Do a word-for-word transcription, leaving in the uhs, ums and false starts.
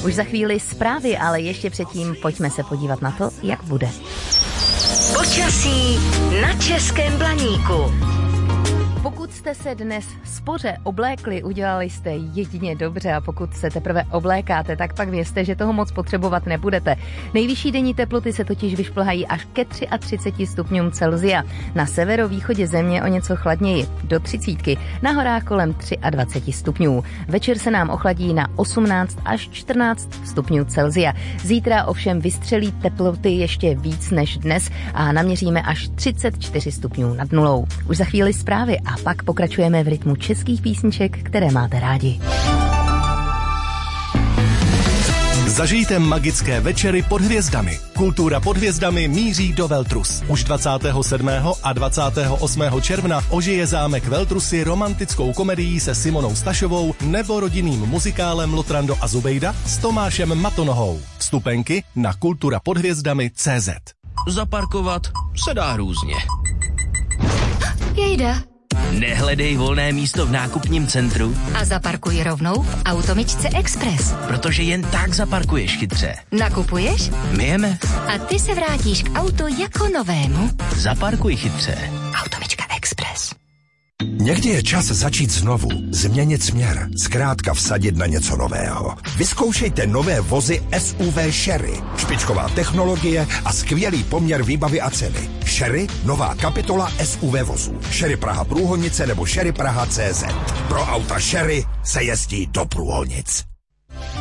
Už za chvíli zprávy, ale ještě předtím pojďme se podívat na to, jak bude. Počasí na Českém Blaníku. Pokud jste se dnes spoře oblékli, udělali jste jedině dobře, a pokud se teprve oblékáte, tak pak vězte, že toho moc potřebovat nebudete. Nejvyšší denní teploty se totiž vyšplhají až ke třiceti třemi stupňům Celsia. Na severovýchodě země o něco chladněji, do třicítky, na horách kolem dvaceti tří stupňů. Večer se nám ochladí na osmnáct až čtrnáct stupňů Celsia. Zítra ovšem vystřelí teploty ještě víc než dnes a naměříme až třicet čtyři stupňů nad nulou. Už za chvíli zprávy a pak pokračujeme v rytmu českých písniček, které máte rádi. Zažijte magické večery pod hvězdami. Kultura pod hvězdami míří do Veltrus. Už dvacátého sedmého a dvacátého osmého června ožije zámek Veltrusy romantickou komedií se Simonou Stašovou nebo rodinným muzikálem Lotrando a Zubejda s Tomášem Matonohou. Vstupenky na kultura pod hvězdami tečka cé zet. Zaparkovat se dá různě. Jejda. Nehledej volné místo v nákupním centru A zaparkuj rovnou v Automičce Express. protože jen tak zaparkuješ chytře. Nakupuješ? Myjeme. A ty se vrátíš k autu jako novému. Zaparkuj chytře. Automička Express. Někdy je čas začít znovu, změnit směr, zkrátka vsadit na něco nového. Vyzkoušejte nové vozy S U V Sherry. Špičková technologie a skvělý poměr výbavy a ceny. Sherry, nová kapitola S U V vozů. Sherry Praha Průhonice nebo Sherry Praha tečka cé zet. Pro auta Sherry se jezdí do Průhonic.